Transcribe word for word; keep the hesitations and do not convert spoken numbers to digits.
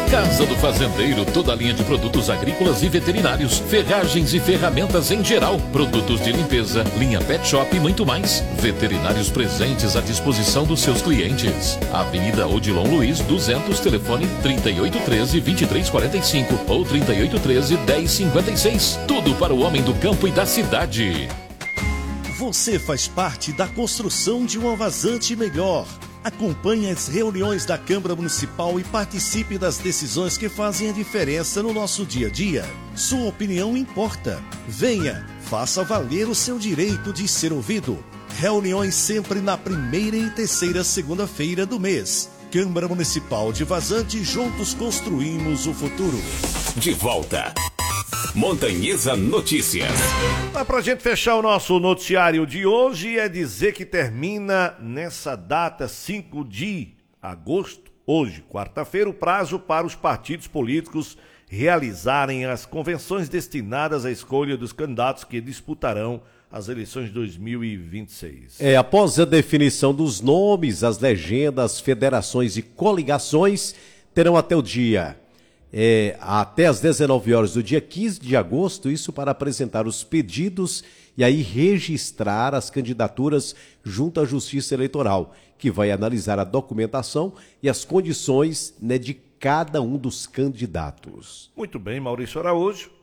Casa do Fazendeiro, toda a linha de produtos agrícolas e veterinários, ferragens e ferramentas em geral, produtos de limpeza, linha pet shop e muito mais. Veterinários presentes à disposição dos seus clientes. Avenida Odilon Luiz, duzentos, telefone trinta e oito treze, vinte e três quarenta e cinco ou trinta e oito treze, dez cinquenta e seis. Tudo para o homem do campo e da cidade. Você faz parte da construção de uma Vazante melhor. Acompanhe as reuniões da Câmara Municipal e participe das decisões que fazem a diferença no nosso dia a dia. Sua opinião importa. Venha, faça valer o seu direito de ser ouvido. Reuniões sempre na primeira e terceira segunda-feira do mês. Câmara Municipal de Vazante, juntos construímos o futuro. De volta. Montanhesa Notícias. Mas pra gente fechar o nosso noticiário de hoje é dizer que termina nessa data cinco de agosto, hoje, quarta-feira, o prazo para os partidos políticos realizarem as convenções destinadas à escolha dos candidatos que disputarão as eleições de dois mil e vinte e seis. É, após a definição dos nomes, as legendas, federações e coligações terão até o dia É, até às dezenove horas do dia quinze de agosto, isso para apresentar os pedidos e aí registrar as candidaturas junto à Justiça Eleitoral, que vai analisar a documentação e as condições, né, de cada um dos candidatos. Muito bem, Maurício Araújo.